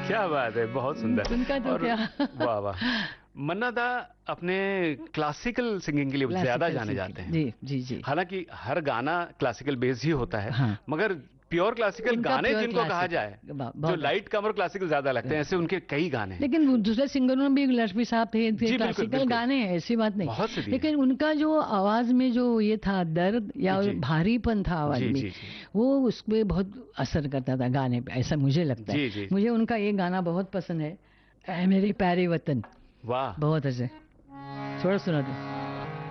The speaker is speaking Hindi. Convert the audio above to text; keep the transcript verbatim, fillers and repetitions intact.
क्या बात है, बहुत सुंदर। उनका तो और क्या। वाह वाह। मन्ना दा अपने क्लासिकल सिंगिंग के लिए ज्यादा क्लासिकल जाने सीखे। जाते हैं। जी जी जी। हालांकि हर गाना क्लासिकल बेस ही होता है, हाँ। मगर प्योर क्लासिकल उनका गाने प्योर जिनको कहा क्लासिकल जाए, बा- जो बहुत लाइट कमर क्लासिकल ज्यादा लगते हैं, ऐसे उनके कई गाने हैं। लेकिन वो दूसरे सिंगरों में भी लक्ष्मी साहब थे, थे जी बिल्कुल क्लासिकल बिल्कुल, गाने हैं, ऐसी बात नहीं। बहुत से दिए। लेकिन उनका जो आवाज में जो ये था दर्द या जी भारीपन था आवाज जी में, जी जी वो उसपे बहुत असर करता था गाने पे, ऐसा मुझे लगता है। जी जी। मुझे उनका ये गाना बहुत पसंद है, ऐ मेरे प्यारे वतन। वाह। बहुत अच्छे, थोड़ा सुना दो।